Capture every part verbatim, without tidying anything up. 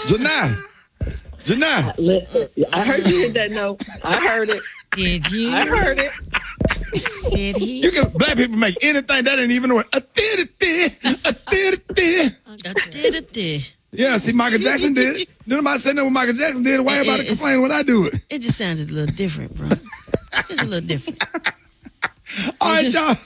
Janai. Janai. Listen, I heard you hit that note. I heard it. Did you? I heard it. Did he? You can black people make anything that ain't even know it. A did it did. A did it did. I did it there. Yeah, see, Michael Jackson did it. Nobody said that what Michael Jackson did. Why everybody It- it's- complain when I do it? It just sounded a little different, bro. It's a little different. All right, y'all.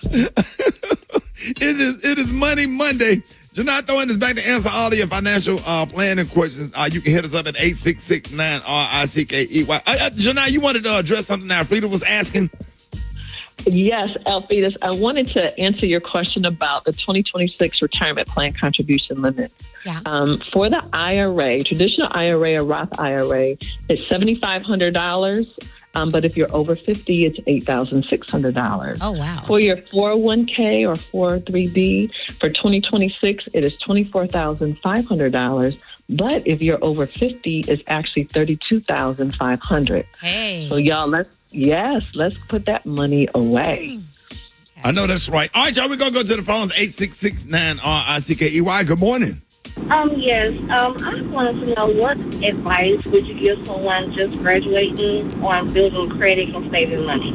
it is it is Money Monday. Janai throwing this back to answer all of your financial uh, planning questions. Uh, you can hit us up at eight six six nine R I C K E Y. Uh, uh, Janai, you wanted to address something that Frida was asking? Yes, Alphetus, I wanted to answer your question about the twenty twenty-six retirement plan contribution limit. Yeah. Um, for the I R A, traditional I R A or Roth I R A, it's seven thousand five hundred dollars. Um, but if you're over fifty, it's eight thousand six hundred dollars. Oh, wow. For your four oh one k or four oh three b, for twenty twenty-six, it is twenty-four thousand five hundred dollars. But if you're over fifty, it's actually thirty-two thousand five hundred dollars. Hey. So y'all, let's, yes, let's put that money away. I know that's right. All right, y'all, we're going to go to the phones, eight six six nine R I C K E Y. Good morning. Um, yes. Um, I wanted to know what advice would you give someone just graduating on building credit and saving money?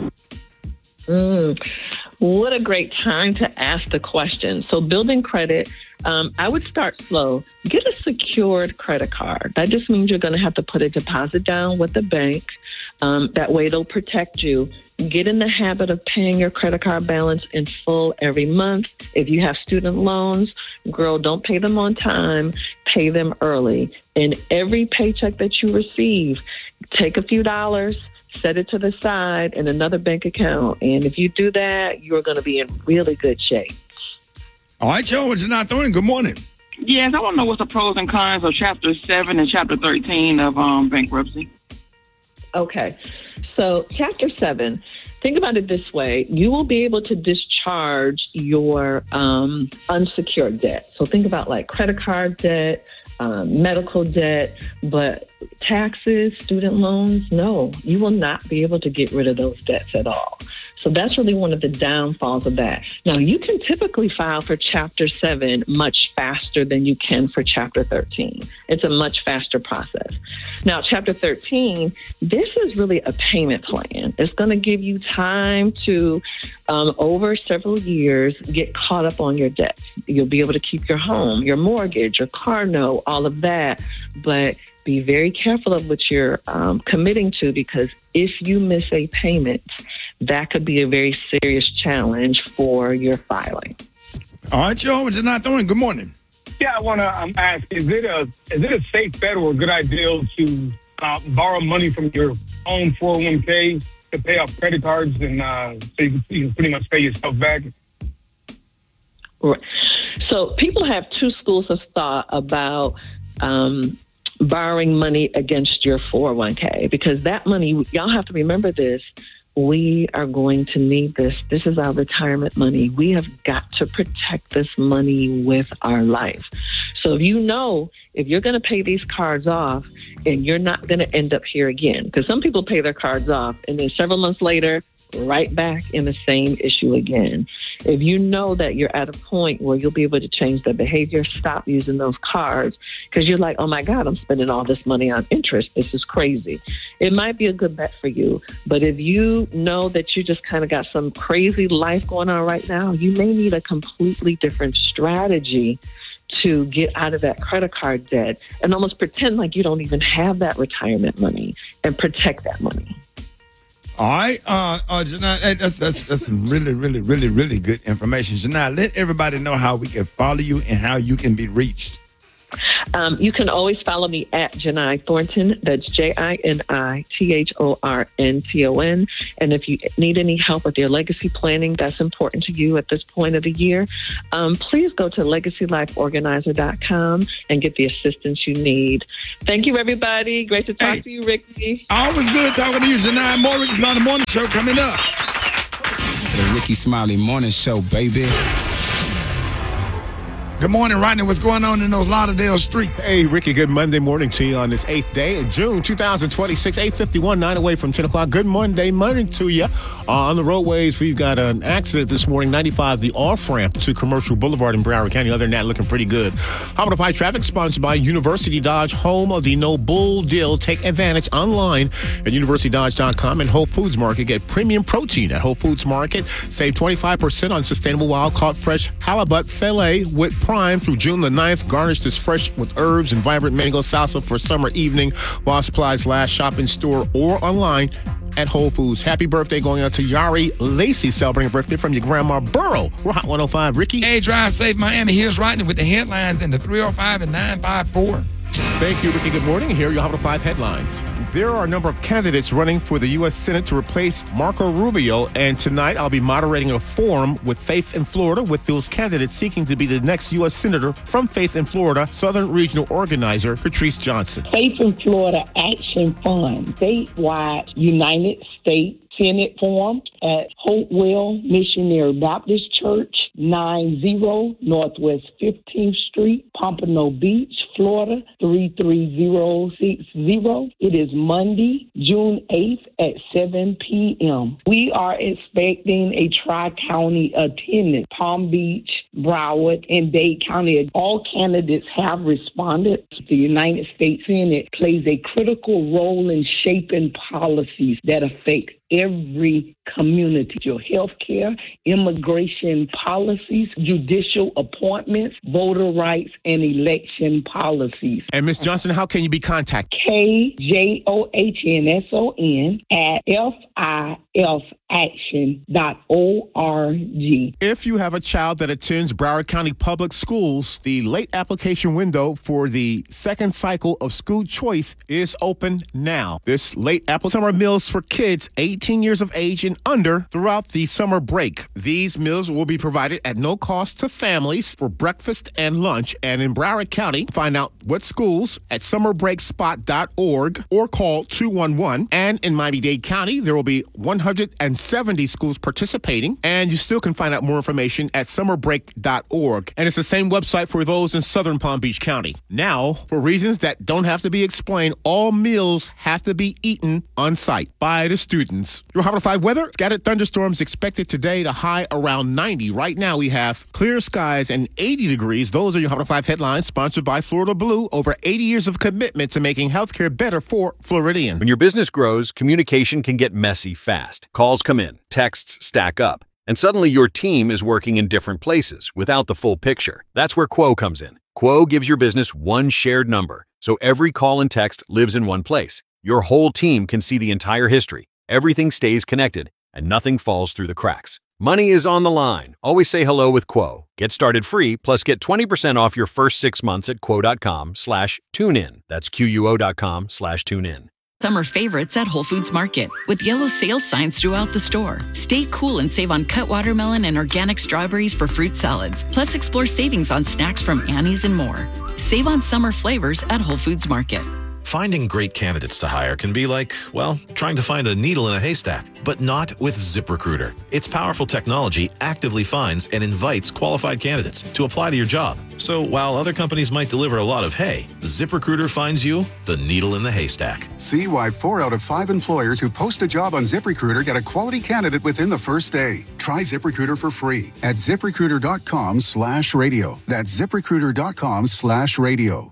Mm, what a great time to ask the question. So building credit, um, I would start slow. Get a secured credit card. That just means you're going to have to put a deposit down with the bank. Um, that way it'll protect you. Get in the habit of paying your credit card balance in full every month. If you have student loans, girl, don't pay them on time. Pay them early. And every paycheck that you receive, take a few dollars, set it to the side in another bank account. And if you do that, you're going to be in really good shape. All right, y'all, what Janai throwing? Good morning. Yes, I want to know what's the pros and cons of Chapter seven and Chapter thirteen of um, bankruptcy. Okay. So chapter seven, think about it this way. You will be able to discharge your um, unsecured debt. So think about like credit card debt, um, medical debt, but taxes, student loans, no, you will not be able to get rid of those debts at all. So that's really one of the downfalls of that. Now, you can typically file for Chapter seven much faster than you can for Chapter thirteen. It's a much faster process. Now, Chapter thirteen, this is really a payment plan. It's going to give you time to, um, over several years, get caught up on your debts. You'll be able to keep your home, your mortgage, your car note, all of that. But be very careful of what you're um, committing to, because if you miss a payment, that could be a very serious challenge for your filing. All right, y'all, what Janai throwing? Good morning. Yeah, I want to um, ask: Is it a is it a safe bet or a good idea to uh, borrow money from your own four oh one k to pay off credit cards and uh, so you can, you can pretty much pay yourself back? Right. So people have two schools of thought about um, borrowing money against your four oh one k, because that money, y'all have to remember this. We are going to need this. This is our retirement money. We have got to protect this money with our life. So if you know, if you're going to pay these cards off and you're not going to end up here again, because some people pay their cards off and then several months later, right back in the same issue again. If you know that you're at a point where you'll be able to change the behavior, stop using those cards, because you're like, oh my God, I'm spending all this money on interest. This is crazy. It might be a good bet for you. But if you know that you just kind of got some crazy life going on right now, you may need a completely different strategy to get out of that credit card debt and almost pretend like you don't even have that retirement money and protect that money. All right, uh, uh, Janai, hey, that's that's that's some really, really, really, really good information. Janai, let everybody know how we can follow you and how you can be reached. Um, you can always follow me at Janai Thornton. That's J I N I T H O R N T O N. And if you need any help with your legacy planning that's important to you at this point of the year, um, please go to legacy life organizer dot com and get the assistance you need. Thank you, everybody. Great to talk Hey. to you, Ricky. Always good talking to you, Janai. More Ricky Smiley Morning Show coming up. The Ricky Smiley Morning Show, baby. Good morning, Rodney. What's going on in those Lauderdale streets? Hey, Ricky, good Monday morning to you on this eighth day of June two thousand twenty-six, eight fifty-one, nine away from ten o'clock. Good Monday morning to you. Uh, on the roadways, we've got an accident this morning, ninety-five, the off-ramp to Commercial Boulevard in Broward County. Other than that, looking pretty good. How about High Traffic, sponsored by University Dodge, home of the No Bull Deal. Take advantage online at university dodge dot com and Whole Foods Market. Get premium protein at Whole Foods Market. Save twenty-five percent on sustainable wild-caught fresh halibut filet with Prime through June the ninth. Garnish this fresh with herbs and vibrant mango salsa for summer evening while supplies last. Shop in store or online at Whole Foods. Happy birthday going out to Yari Lacey, celebrating a birthday from your grandma Burrow. We're Hot one oh five, Ricky. Hey, drive safe, Miami. Here's Rodney with the headlines in the three oh five and nine five four. Thank you, Ricky. Good morning. Here are your Hot one oh five headlines. There are a number of candidates running for the U S Senate to replace Marco Rubio, and tonight I'll be moderating a forum with Faith in Florida with those candidates seeking to be the next U S Senator from Faith in Florida, Southern Regional Organizer Patrice Johnson. Faith in Florida Action Fund, statewide United States Senate Forum at Hopewell Missionary Baptist Church, ninety Northwest fifteenth Street, Pompano Beach, Florida, three three zero six zero. It is Monday, June eighth at seven p.m. We are expecting a tri-county attendance, Palm Beach, Broward, and Dade County. All candidates have responded. The United States Senate plays a critical role in shaping policies that affect every community. Your health care, immigration policies, judicial appointments, voter rights, and election policies. And Miz Johnson, how can you be contacted? K J O H N S O N at F I F action dot org. If you have a child that attends Broward County Public Schools, the late application window for the second cycle of school choice is open now. This late apple summer meals for kids eighteen years of age and under throughout the summer break. These meals will be provided at no cost to families for breakfast and lunch. And in Broward County, find out what schools at summer break spot dot org or call two one one. And in Miami-Dade County, there will be one hundred seventy schools participating, and you still can find out more information at summer break dot org. And it's the same website for those in Southern Palm Beach County. Now, for reasons that don't have to be explained, all meals have to be eaten on site by the students. Your Hot one oh five weather, scattered thunderstorms expected today to high around ninety. Right now, we have clear skies and eighty degrees. Those are your Hot one oh five headlines, sponsored by Florida Blue. Over eighty years of commitment to making healthcare better for Floridians. When your business grows, communication can get messy fast. Calls come in, texts stack up, and suddenly your team is working in different places without the full picture. That's where Quo comes in. Quo gives your business one shared number, so every call and text lives in one place. Your whole team can see the entire history. Everything stays connected, and nothing falls through the cracks. Money is on the line. Always say hello with Quo. Get started free, plus get twenty percent off your first six months at quo.com slash tune in. That's Q-U-O dot com slash tune in. Summer favorites at Whole Foods Market with yellow sales signs throughout the store. Stay cool and save on cut watermelon and organic strawberries for fruit salads. Plus, explore savings on snacks from Annie's and more. Save on summer flavors at Whole Foods Market. Finding great candidates to hire can be like, well, trying to find a needle in a haystack, but not with ZipRecruiter. Its powerful technology actively finds and invites qualified candidates to apply to your job. So while other companies might deliver a lot of hay, ZipRecruiter finds you the needle in the haystack. See why four out of five employers who post a job on ZipRecruiter get a quality candidate within the first day. Try ZipRecruiter for free at ZipRecruiter.com slash radio. That's ZipRecruiter.com slash radio.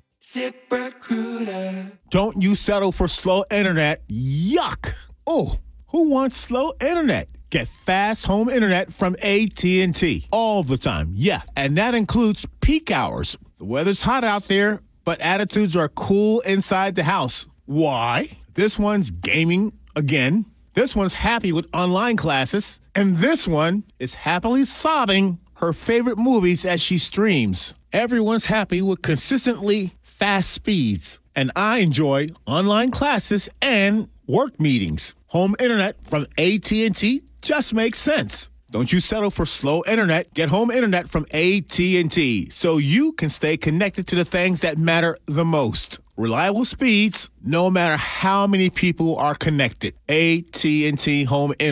ZipRecruiter. Don't you settle for slow internet. Yuck. Oh, who wants slow internet? Get fast home internet from A T and T all the time. Yeah, and that includes peak hours. The weather's hot out there, but attitudes are cool inside the house. Why? This one's gaming again. This one's happy with online classes. And this one is happily sobbing her favorite movies as she streams. Everyone's happy with consistently fast speeds. And I enjoy online classes and work meetings. Home internet from A T and T just makes sense. Don't you settle for slow internet. Get home internet from A T and T so you can stay connected to the things that matter the most. Reliable speeds, no matter how many people are connected. A T and T home internet.